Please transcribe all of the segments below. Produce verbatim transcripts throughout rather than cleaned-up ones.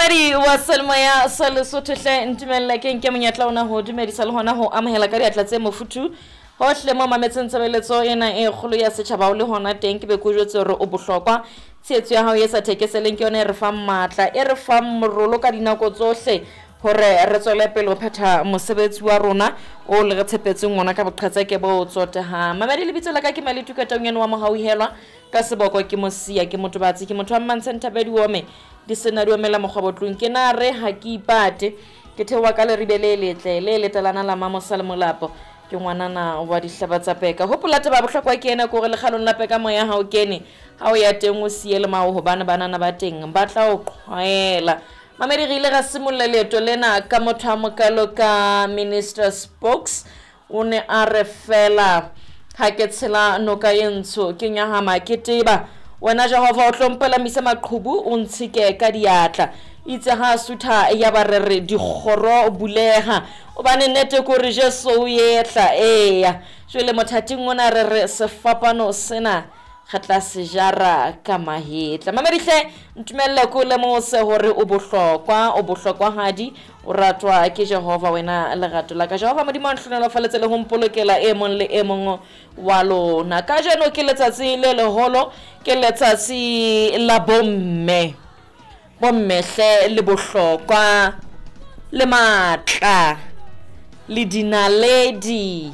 Mamadi wa Selmaya Salesotle ntumella ke nke monyatla ona ho dumedisa le hona ho amahela ka diatla tse mofutu hohle mo mametseng tsebeletso ena e kgolo ya setjhaba o le hona teng ke be go jwetse hore o bohlokwa tshetso ya hao ye sa thekeseleng ke yona e re fa matla e re fa morolo ka dinako tsohle hore re tswele pele ho phetha mosebetsi wa rona o le re tshepetseng ona ka boqhatsa ke bo tsoteha. Mamadi lebitso la ka ke Maletu ka tanyana wa mohauhelwa ka seboko ke mosia ke motobatsi ke motho wa Mantsenta Bedi wome di sena di omela mogwabotlong ke na re ha ke ipate ke thewa ka le ribele letle le letelana la mamosa le molapo ke ngwanana wa dihlaba tsa peka hopola taba bohlokwa ke ena gore le kgalong la peka moya ha o kene ha o ya teng o siele mao ho bana banana ba teng ba tla o qhwaela. Mamedi re ile ga simolla leeto lena ka motho a mokalo ka Minister Spokes o ne a re fela ha ke tshela noka e ntsho ke nyahama ke teba wena Jehova o tlompela mise maqhubu o ntshike ka diatla itse ha sutha ya barere dikgoro buleha o bane nete gore Jesu o yetla eya jwele mothating ona re re sefapano sena khatla sejara ka mahetla. Mamedi hle ntumella ko le mose hore o bohlokwa o bohlokwa hadi o ratwa ke Jehova wena lerato la ka Jehova modimo a nhlonela faletsele ho mpolokela e mong le e mong wa lona ka jeno ke letsatsi le leholo ke letsatsi la bomme bomme hle le bohlokwa le matla le dinaledi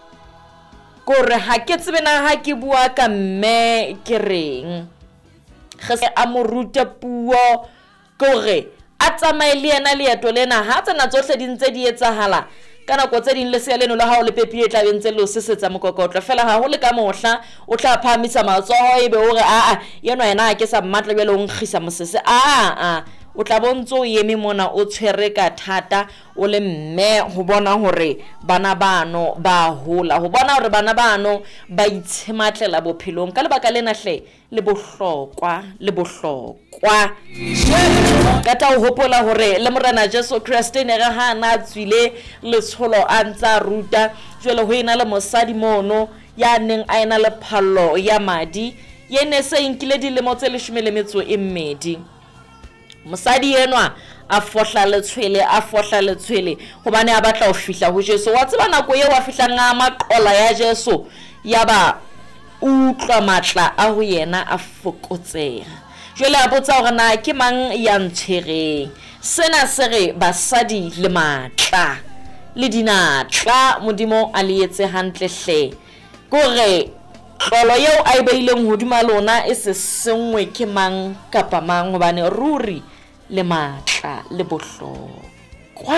gore ha ke tsebe na ha ke bua ka mme ke reng ge se a moruta puo gore a tsamaile yena leeto lena ha tsena tsohle di ntse di etsahala kana go tse ding le se leno la ha o le pepi e tla bentse le o sesetsa mokokotlo fela ha ho le ka mohla o tla phamisa matsoho ebe o re a a yena yena ke sa mmatla bele o ngkhisa mosese a a o tla bontso yeme mona o tshwere ka thata o le mme ho bona hore bana bano ba hola ho bona hore bana bano ba itshematlela bophelong ka lebaka lena hle le bohlokwa le bohlokwa ka ta ho hopola hore le morena Jesu Kriste ne ga hana tswile le tsholo a ntsa ruta jwele ho ina le mosadi mono ya neng a ena le phallo ya madi yene se inkile dilemo tse leshome le metso e mmedi mosadi enwa a fohla le tshwele a fohla le tshwele hobane a batla ho fihla ho Jesu wa tseba nako eo wa fihla nga maqola ya Jesu yaba utlwa matla a ho yena a fokotsega jwele a botsa hore na ke mang ya ntshwereng sena se re basadi le matla le dinatla modimo a le etse hantle hle gore tlolo yeo a ibeileng hodima lona e se sengwe ke mang kapa mang hobane ruri le matla le bohlokwa